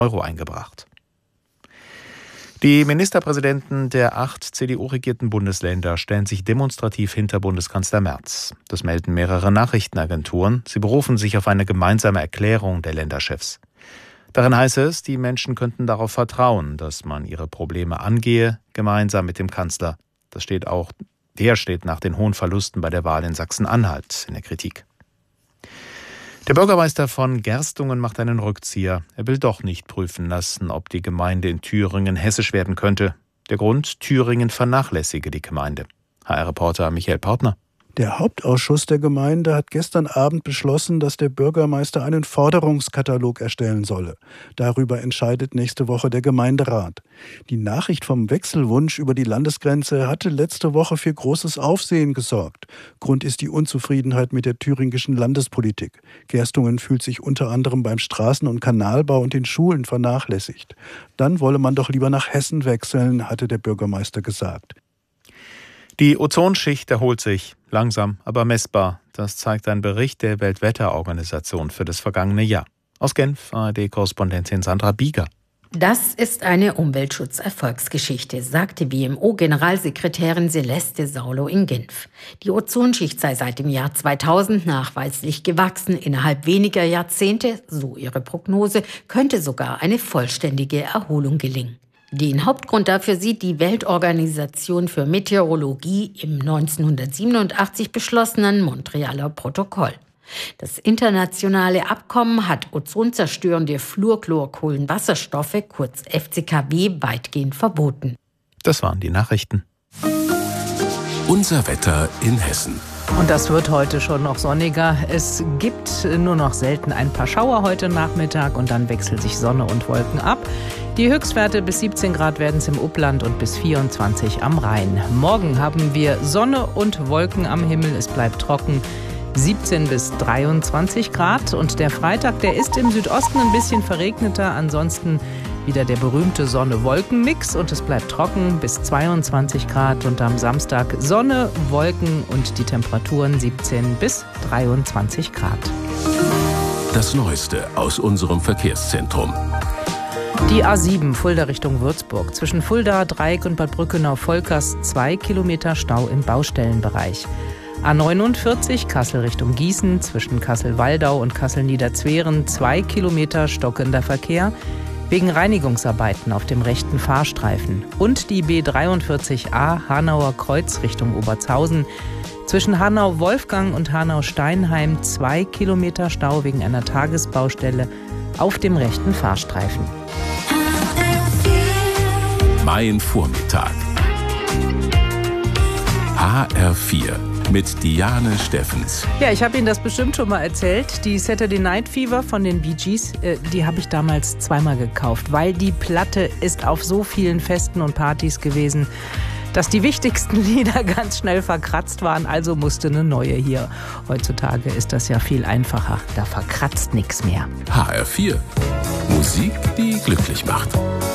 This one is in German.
Euro eingebracht. Die Ministerpräsidenten der 8 CDU-regierten Bundesländer stellen sich demonstrativ hinter Bundeskanzler Merz. Das melden mehrere Nachrichtenagenturen. Sie berufen sich auf eine gemeinsame Erklärung der Länderchefs. Darin heiße es, die Menschen könnten darauf vertrauen, dass man ihre Probleme angehe, gemeinsam mit dem Kanzler. Der steht nach den hohen Verlusten bei der Wahl in Sachsen-Anhalt in der Kritik. Der Bürgermeister von Gerstungen macht einen Rückzieher. Er will doch nicht prüfen lassen, ob die Gemeinde in Thüringen hessisch werden könnte. Der Grund: Thüringen vernachlässige die Gemeinde. HR-Reporter Michael Portner. Der Hauptausschuss der Gemeinde hat gestern Abend beschlossen, dass der Bürgermeister einen Forderungskatalog erstellen solle. Darüber entscheidet nächste Woche der Gemeinderat. Die Nachricht vom Wechselwunsch über die Landesgrenze hatte letzte Woche für großes Aufsehen gesorgt. Grund ist die Unzufriedenheit mit der thüringischen Landespolitik. Gerstungen fühlt sich unter anderem beim Straßen- und Kanalbau und den Schulen vernachlässigt. Dann wolle man doch lieber nach Hessen wechseln, hatte der Bürgermeister gesagt. Die Ozonschicht erholt sich, langsam, aber messbar. Das zeigt ein Bericht der Weltwetterorganisation für das vergangene Jahr. Aus Genf, ARD-Korrespondentin Sandra Bieger. Das ist eine Umweltschutz-Erfolgsgeschichte, sagte WMO-Generalsekretärin Celeste Saulo in Genf. Die Ozonschicht sei seit dem Jahr 2000 nachweislich gewachsen. Innerhalb weniger Jahrzehnte, so ihre Prognose, könnte sogar eine vollständige Erholung gelingen. Den Hauptgrund dafür sieht die Weltorganisation für Meteorologie im 1987 beschlossenen Montrealer Protokoll. Das internationale Abkommen hat ozonzerstörende Fluorchlorkohlenwasserstoffe, kurz FCKW, weitgehend verboten. Das waren die Nachrichten. Unser Wetter in Hessen. Und das wird heute schon noch sonniger. Es gibt nur noch selten ein paar Schauer heute Nachmittag und dann wechseln sich Sonne und Wolken ab. Die Höchstwerte bis 17 Grad werden es im Upland und bis 24 am Rhein. Morgen haben wir Sonne und Wolken am Himmel. Es bleibt trocken. 17 bis 23 Grad. Und der Freitag, der ist im Südosten ein bisschen verregneter. Ansonsten wieder der berühmte Sonne-Wolken-Mix und es bleibt trocken bis 22 Grad. Und am Samstag Sonne, Wolken und die Temperaturen 17 bis 23 Grad. Das Neueste aus unserem Verkehrszentrum. Die A7 Fulda Richtung Würzburg. Zwischen Fulda, Dreieck und Bad Brückenau-Volkers 2 Kilometer Stau im Baustellenbereich. A49 Kassel Richtung Gießen. Zwischen Kassel-Waldau und Kassel-Niederzweren 2 Kilometer stockender Verkehr wegen Reinigungsarbeiten auf dem rechten Fahrstreifen. Und die B43a Hanauer Kreuz Richtung Obertshausen. Zwischen Hanau-Wolfgang und Hanau-Steinheim 2 Kilometer Stau wegen einer Tagesbaustelle auf dem rechten Fahrstreifen. Mein Vormittag. HR4 mit Diane Steffens. Ja, ich habe Ihnen das bestimmt schon mal erzählt. Die Saturday Night Fever von den Bee Gees, die habe ich damals zweimal gekauft, weil die Platte ist auf so vielen Festen und Partys gewesen, dass die wichtigsten Lieder ganz schnell verkratzt waren, also musste eine neue hier. Heutzutage ist das ja viel einfacher, da verkratzt nichts mehr. HR4, Musik, die glücklich macht.